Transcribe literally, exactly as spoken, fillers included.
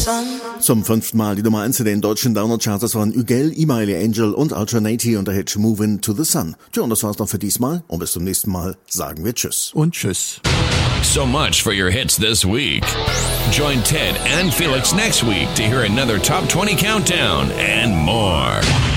Zum fünften Mal die Nummer eins in den deutschen Download-Charts. Das waren Ügel, Emaili Angel und Alternati und der Hit Movin' to the Sun. Tja, und das war's noch für diesmal. Und bis zum nächsten Mal sagen wir Tschüss. Und Tschüss. So much for your hits this week. Join Ted and Felix next week to hear another Top twenty countdown and more.